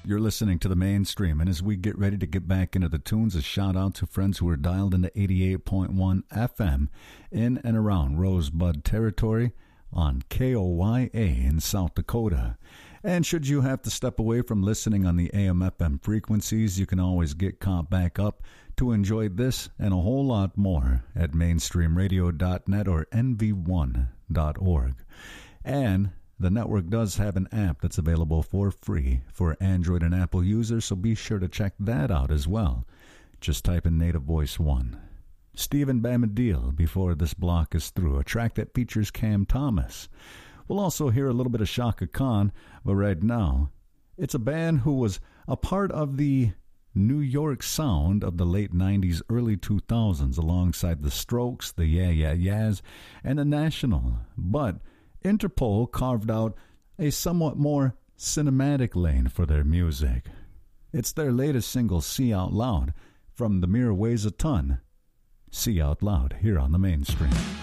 You're listening to the Mainstream, and as we get ready to get back into the tunes, a shout out to friends who are dialed into 88.1 FM in and around Rosebud territory on KOYA in South Dakota. And should you have to step away from listening on the AM/FM frequencies, you can always get caught back up to enjoy this and a whole lot more at mainstreamradio.net or nv1.org. And the network does have an app that's available for free for Android and Apple users, so be sure to check that out as well. Just type in Native Voice 1. Stephen Bombadil before this block is through, a track that features Cam Thomas. We'll also hear a little bit of Shaka Khan, but right now, it's a band who was a part of the New York sound of the late 90s, early 2000s, alongside the Strokes, the Yeah Yeah Yeahs, and the National. But Interpol carved out a somewhat more cinematic lane for their music. It's their latest single, See Out Loud, from The Mirror Weighs a Ton. See Out Loud here on the Mainstream.